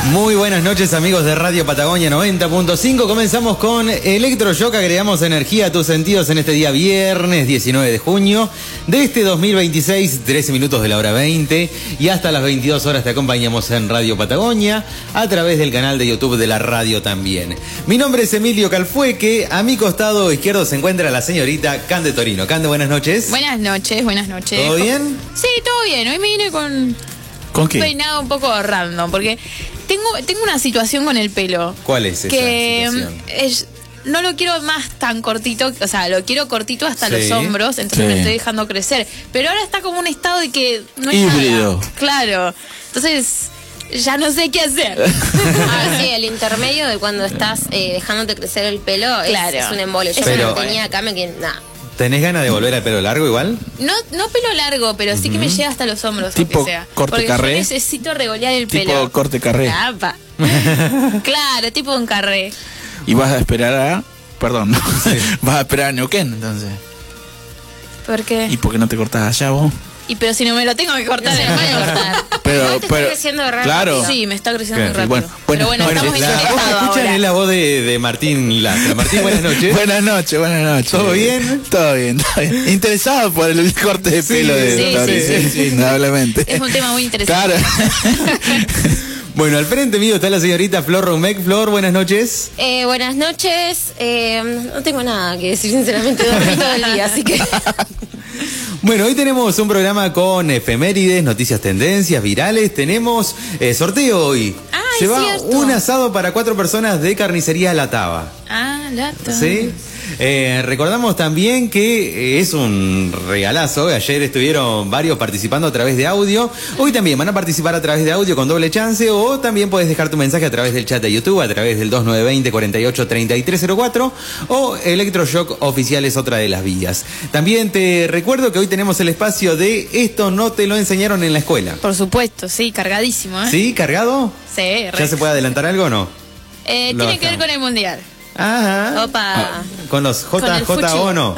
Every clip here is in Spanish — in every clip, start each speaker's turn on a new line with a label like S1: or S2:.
S1: Muy buenas noches, amigos de Radio Patagonia 90.5. Comenzamos con Electroshock. Agregamos energía a tus sentidos en este día viernes 19 de junio de este 2026, 13 minutos de la hora 20. Y hasta las 22 horas te acompañamos en Radio Patagonia a través del canal de YouTube de la radio también. Mi nombre es Emilio Calfueque. A mi costado izquierdo se encuentra la señorita Cande Torino. Cande, buenas noches.
S2: Buenas noches, buenas noches.
S1: ¿Todo bien?
S2: Sí, todo bien. Hoy me vine con
S3: qué?
S2: Un peinado un poco random, porque tengo una situación con el pelo.
S1: ¿Cuál es esa situación?
S2: No lo quiero más tan cortito, o sea, lo quiero cortito hasta los hombros, entonces me estoy dejando crecer. Pero ahora está como un estado de que no es
S3: híbrido.
S2: Nada. Claro. Entonces, ya no sé qué hacer.
S4: Sí, el intermedio de cuando estás dejándote crecer el pelo es un embole. Yo
S1: Pero,
S4: me lo tenía acá, nada.
S1: ¿Tenés ganas de volver al pelo largo igual?
S2: No pelo largo, pero sí que me llega hasta los hombros,
S3: tipo
S2: aunque sea.
S3: corte
S2: porque
S3: carré.
S2: yo necesito regolear el pelo.
S3: Tipo corte carré.
S2: Apa. Claro, tipo un carré.
S3: Y vas a esperar a... Perdón, vas a esperar a Neuquén, entonces.
S2: ¿Por qué?
S3: ¿Y por qué no te cortás allá vos?
S2: Pero si no me lo tengo que cortar, me lo voy a cortar.
S3: Pero
S4: está creciendo rápido.
S3: Claro.
S2: Sí, me está creciendo muy
S1: Claro.
S2: rápido.
S3: Bueno,
S2: Pero
S3: bueno,
S2: estamos en
S1: La
S2: ese
S1: voz que
S2: estado
S1: escuchan
S2: ahora.
S1: es la voz de Martín Lastra. Martín, buenas noches.
S3: Buenas noches.
S1: ¿Todo bien?
S3: Todo bien. Interesado por el corte de pelo de Tori. Sí, indudablemente.
S2: Es un tema muy interesante.
S3: Claro.
S1: Bueno, al frente mío está la señorita Flor Romec. Flor, buenas noches.
S4: Buenas noches. No tengo nada que decir, sinceramente. Dormí todo el día, así que...
S1: Bueno, hoy tenemos un programa con efemérides, noticias, tendencias, virales. Tenemos sorteo hoy.
S2: Ah,
S1: Se
S2: es
S1: va
S2: cierto.
S1: un asado para 4 personas de Carnicería La Taba.
S2: Ah, lato.
S1: ¿Sí? Recordamos también que es un regalazo. Ayer estuvieron varios participando a través de audio. Hoy también van a participar a través de audio con doble chance. O también puedes dejar tu mensaje a través del chat de YouTube, a través del 2920-483304. O Electroshock Oficial es otra de las vías. También te recuerdo que hoy tenemos el espacio de Esto no te lo enseñaron en la escuela.
S2: Por supuesto, sí, cargadísimo, ¿eh?
S1: ¿Sí? ¿Cargado?
S2: Sí,
S1: ¿Ya se puede adelantar algo o no?
S2: Tiene que ver con el mundial.
S1: Ajá.
S4: Opa.
S1: Con los
S2: Con el
S1: JJ
S2: fuchi.
S1: Ono.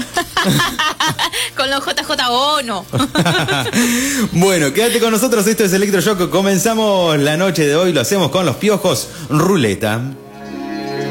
S2: Con los JJ Ono.
S1: Bueno, quédate con nosotros, esto es Electroshock. Comenzamos la noche de hoy, lo hacemos con los Piojos Ruleta.